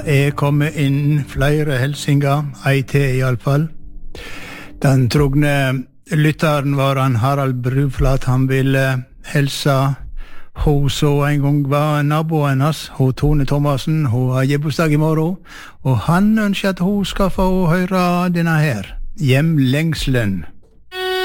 kommet inn flere helsinger, ei til i alle fall. Den trogne lytteren var han Harald Bruflat, han ville helse hun så en gang var naboen hans, hun Tone Thomasen, hun har gebursdag i morgen, og han ønsker at hun skal få høre denne her, Hjemlengselen.